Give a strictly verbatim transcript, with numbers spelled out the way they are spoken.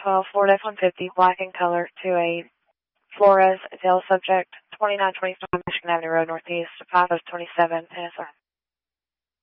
twelve Ford F one fifty, black in color, to a Flores, tail subject, twenty-nine twenty-five Michigan Avenue Road, Northeast, five oh two seven, N S R.